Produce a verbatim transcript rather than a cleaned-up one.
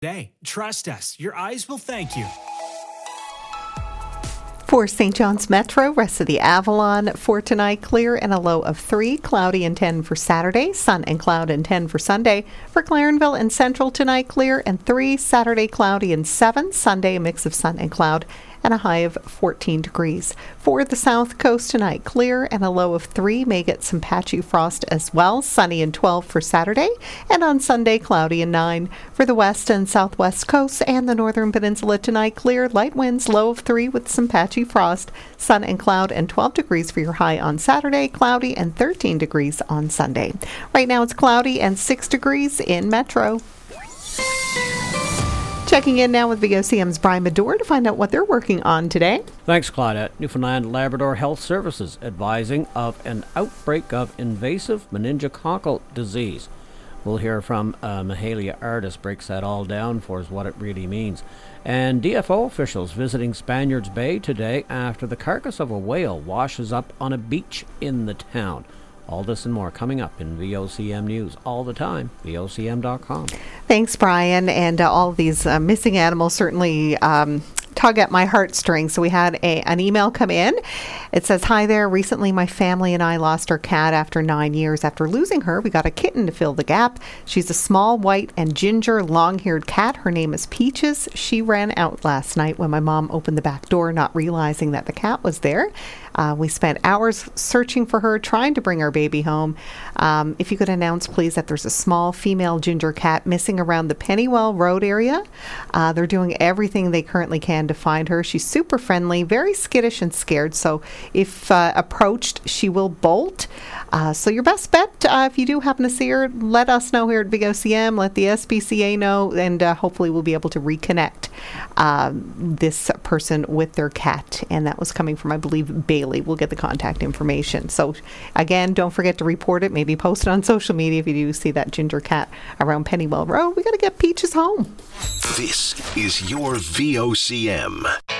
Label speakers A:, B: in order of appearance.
A: Hey, trust us. Your eyes will thank you.
B: For Saint John's Metro, rest of the Avalon for tonight, clear and a low of three, cloudy and ten for Saturday, sun and cloud and ten for Sunday. For Clarenville and Central tonight, clear and three, Saturday cloudy and seven, Sunday a mix of sun and cloud and a high of fourteen degrees. For the South Coast tonight, clear and a low of three, may get some patchy frost as well, sunny and twelve for Saturday, and on Sunday cloudy and nine. For the West and Southwest Coast and the Northern Peninsula tonight, clear, light winds, low of three with some patchy frost, sun and cloud and twelve degrees for your high on Saturday, cloudy and thirteen degrees on Sunday. Right now it's cloudy and six degrees in Metro. Checking in now with V O C M's Brian Medore to find out what they're working on today.
C: Thanks, Claudette. Newfoundland Labrador Health Services advising of an outbreak of invasive meningococcal disease. We'll hear from uh, Mahalia Artis, breaks that all down for us, what it really means. And D F O officials visiting Spaniards Bay today after the carcass of a whale washes up on a beach in the town. All this and more coming up in V O C M News all the time, V O C M dot com.
B: Thanks, Brian. And uh, all of these uh, missing animals certainly um, tug at my heartstrings. So we had a, an email come in. It says, hi there. Recently, my family and I lost our cat after nine years. After losing her, we got a kitten to fill the gap. She's a small, white, and ginger, long-haired cat. Her name is Peaches. She ran out last night when my mom opened the back door, not realizing that the cat was there. Uh, we spent hours searching for her, trying to bring our baby home. Um, if you could announce, please, that there's a small female ginger cat missing around the Pennywell Road area. Uh, they're doing everything they currently can to find her. She's super friendly, very skittish and scared. So if uh, approached, she will bolt. Uh, so your best bet, uh, if you do happen to see her, let us know here at V O C M, let the S P C A know, and uh, hopefully we'll be able to reconnect uh, this person with their cat. And that was coming from, I believe, Bailey. We'll get the contact information. So again, don't forget to report it. Maybe post it on social media if you do see that ginger cat around Pennywell Road. We got to get Peaches home.
D: This is your V O C M.